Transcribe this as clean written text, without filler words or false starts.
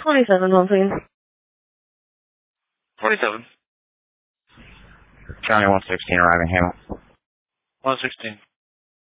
27 home, please. 47. County 116 arriving, Hamel. 116.